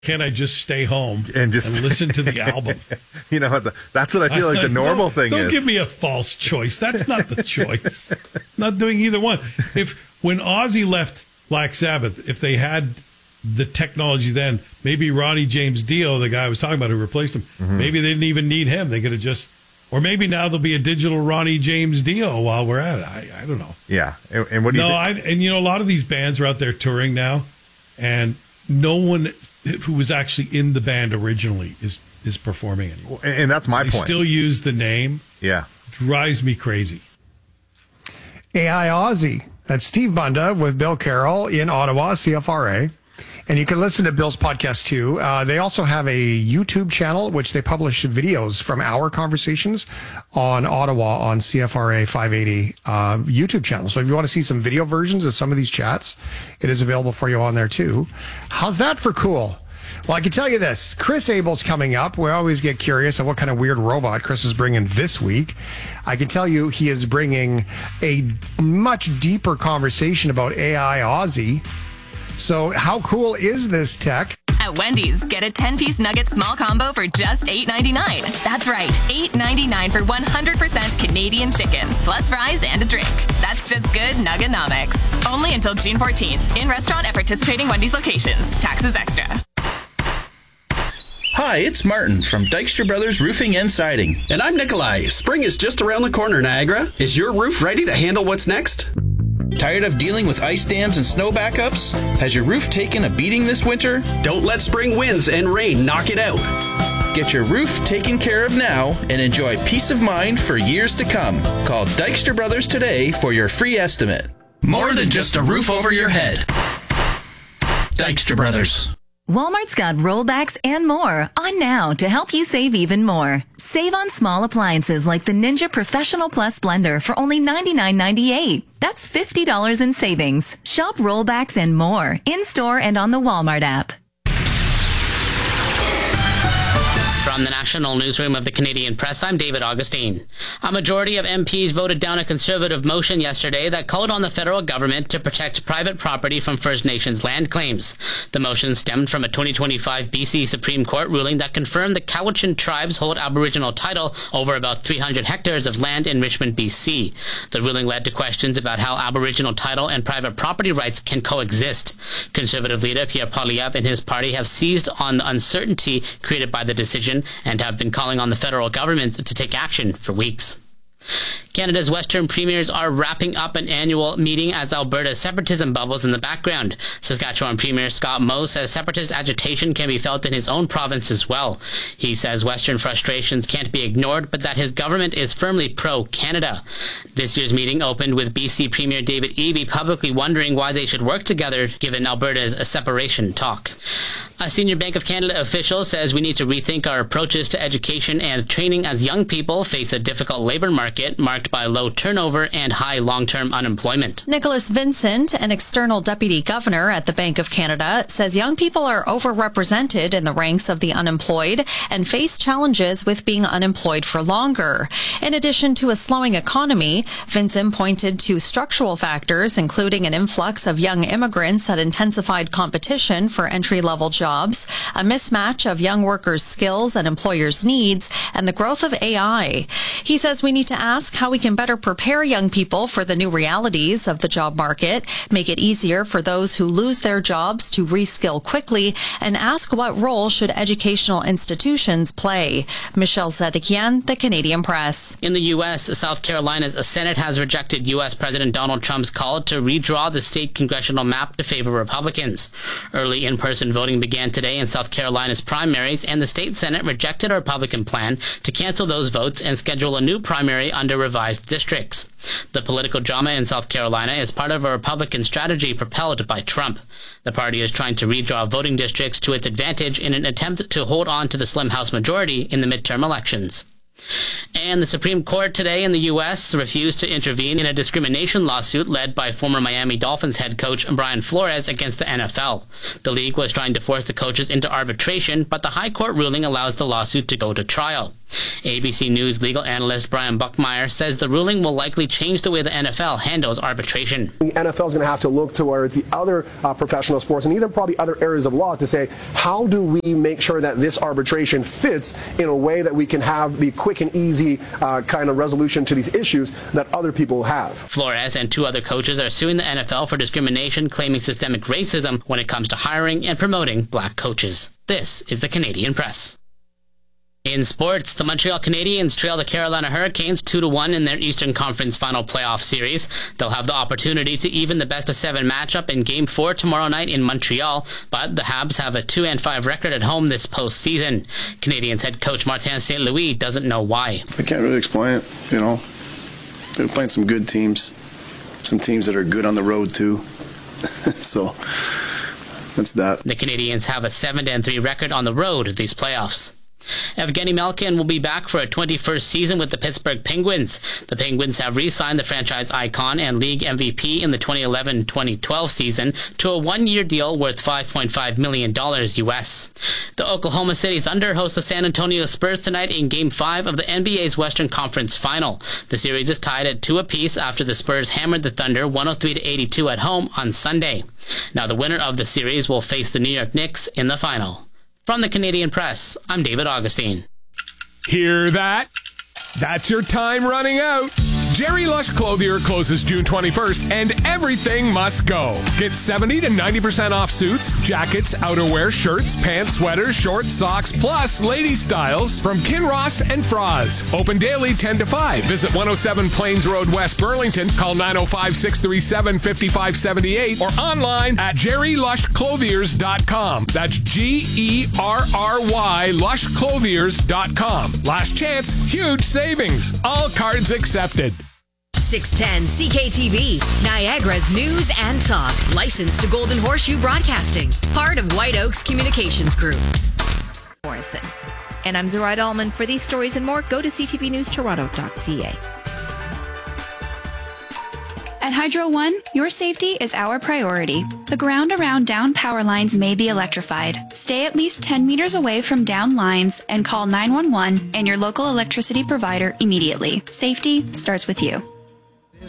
can't I just stay home and listen to the album? You know, that's what I feel like the normal thing is. Don't give me a false choice. That's not the choice. Not doing either one. When Ozzy left Black Sabbath, if they had the technology then, maybe Ronnie James Dio, the guy I was talking about who replaced him, maybe they didn't even need him. They could have just, or maybe now there'll be a digital Ronnie James Dio while we're at it. I don't know. Yeah. And what do you think? And a lot of these bands are out there touring now, and no one who was actually in the band originally is performing anymore. And that's my point. They still use the name. Yeah. Drives me crazy. AI Aussie. That's Steve Bunda with Bill Carroll in Ottawa, CFRA. And you can listen to Bill's podcast too. They also have a YouTube channel, which they publish videos from our conversations on Ottawa on CFRA 580 YouTube channel. So if you want to see some video versions of some of these chats, it is available for you on there too. How's that for cool? Well, I can tell you this. Chris Abel's coming up. We always get curious of what kind of weird robot Chris is bringing this week. I can tell you he is bringing a much deeper conversation about AI Aussie. So how cool is this tech? At Wendy's, get a 10-piece nugget small combo for just $8.99. That's right, $8.99 for 100% Canadian chicken, plus fries and a drink. That's just good Nuggenomics. Only until June 14th. In restaurant at participating Wendy's locations. Taxes extra. Hi, it's Martin from Dykstra Brothers Roofing and Siding. And I'm Nikolai. Spring is just around the corner, Niagara. Is your roof ready to handle what's next? Tired of dealing with ice dams and snow backups? Has your roof taken a beating this winter? Don't let spring winds and rain knock it out. Get your roof taken care of now and enjoy peace of mind for years to come. Call Dykstra Brothers today for your free estimate. More than just a roof over your head. Dykstra Brothers. Walmart's got rollbacks and more on now to help you save even more. Save on small appliances like the Ninja Professional Plus blender for only $99.98. That's $50 in savings. Shop rollbacks and more in-store and on the Walmart app. From the National Newsroom of the Canadian Press, I'm David Augustine. A majority of MPs voted down a Conservative motion yesterday that called on the federal government to protect private property from First Nations land claims. The motion stemmed from a 2025 BC Supreme Court ruling that confirmed the Cowichan tribes hold Aboriginal title over about 300 hectares of land in Richmond, BC. The ruling led to questions about how Aboriginal title and private property rights can coexist. Conservative leader Pierre Poilievre and his party have seized on the uncertainty created by the decision and have been calling on the federal government to take action for weeks. Canada's Western premiers are wrapping up an annual meeting as Alberta's separatism bubbles in the background. Saskatchewan Premier Scott Moe says separatist agitation can be felt in his own province as well. He says Western frustrations can't be ignored, but that his government is firmly pro-Canada. This year's meeting opened with BC Premier David Eby publicly wondering why they should work together given Alberta's separation talk. A senior Bank of Canada official says we need to rethink our approaches to education and training as young people face a difficult labor market marked by low turnover and high long-term unemployment. Nicholas Vincent, an external deputy governor at the Bank of Canada, says young people are overrepresented in the ranks of the unemployed and face challenges with being unemployed for longer. In addition to a slowing economy, Vincent pointed to structural factors, including an influx of young immigrants that intensified competition for entry-level jobs, a mismatch of young workers' skills and employers' needs, and the growth of AI. He says we need to ask how we can better prepare young people for the new realities of the job market, make it easier for those who lose their jobs to reskill quickly, and ask what role should educational institutions play. Michelle Zedekian, The Canadian Press. In the U.S., South Carolina's Senate has rejected U.S. President Donald Trump's call to redraw the state congressional map to favor Republicans. Early in-person voting began today in South Carolina's primaries, and the state Senate rejected a Republican plan to cancel those votes and schedule a new primary under revised districts. The political drama in South Carolina is part of a Republican strategy propelled by Trump. The party is trying to redraw voting districts to its advantage in an attempt to hold on to the slim House majority in the midterm elections. And the Supreme Court today in the U.S. refused to intervene in a discrimination lawsuit led by former Miami Dolphins head coach Brian Flores against the NFL. The league was trying to force the coaches into arbitration, but the High Court ruling allows the lawsuit to go to trial. ABC News legal analyst Brian Buckmeyer says the ruling will likely change the way the NFL handles arbitration. The NFL is going to have to look towards the other professional sports and even probably other areas of law to say, how do we make sure that this arbitration fits in a way that we can have the quick and easy kind of resolution to these issues that other people have. Flores and 2 other coaches are suing the NFL for discrimination, claiming systemic racism when it comes to hiring and promoting black coaches. This is the Canadian Press. In sports, the Montreal Canadiens trail the Carolina Hurricanes 2-1 in their Eastern Conference Final Playoff Series. They'll have the opportunity to even the best-of-7 matchup in Game 4 tomorrow night in Montreal, but the Habs have a 2-5 record at home this postseason. Canadiens head coach Martin St. Louis doesn't know why. I can't really explain it, They're playing some good teams, some teams that are good on the road too. So that's that. The Canadiens have a 7-3 record on the road these playoffs. Evgeny Malkin will be back for a 21st season with the Pittsburgh Penguins. The Penguins have re-signed the franchise icon and league MVP in the 2011-2012 season to a 1-year deal worth $5.5 million US. The Oklahoma City Thunder host the San Antonio Spurs tonight in Game 5 of the NBA's Western Conference Final. The series is tied at 2 apiece after the Spurs hammered the Thunder 103-82 at home on Sunday. Now the winner of the series will face the New York Knicks in the final. From the Canadian Press, I'm David Augustine. Hear that? That's your time running out. Jerry Lush Clothier closes June 21st, and everything must go. Get 70 to 90% off suits, jackets, outerwear, shirts, pants, sweaters, shorts, socks, plus lady styles from Kinross and Froz. Open daily 10 to 5. Visit 107 Plains Road, West Burlington. Call 905-637-5578 or online at jerrylushclothiers.com. That's GERRY lushclothiers.com. Last chance, huge savings. All cards accepted. 610 CKTV, Niagara's news and talk. Licensed to Golden Horseshoe Broadcasting. Part of White Oaks Communications Group. Morrison. And I'm Zoraida Allman. For these stories and more, go to ctvnewstoronto.ca. At Hydro One, your safety is our priority. The ground around down power lines may be electrified. Stay at least 10 meters away from down lines and call 911 and your local electricity provider immediately. Safety starts with you.